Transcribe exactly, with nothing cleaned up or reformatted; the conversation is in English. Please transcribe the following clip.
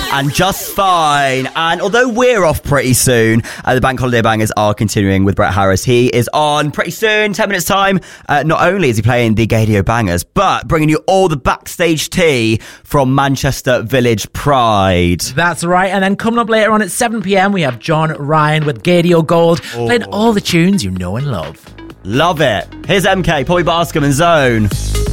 and Just Fine. And although we're off pretty soon, uh, the Bank Holiday Bangers are continuing with Brett Harris. He is on pretty soon, ten minutes time. Uh, not only is he playing the Gaydio Bangers, but bringing you all the backstage tea from Manchester Village Pride. That's right. And then coming up later on at seven p.m, we have John Ryan with Gaydio Gold, oh. playing all the tunes you know and love. Love it. Here's M K, Polly Bascom and Zone.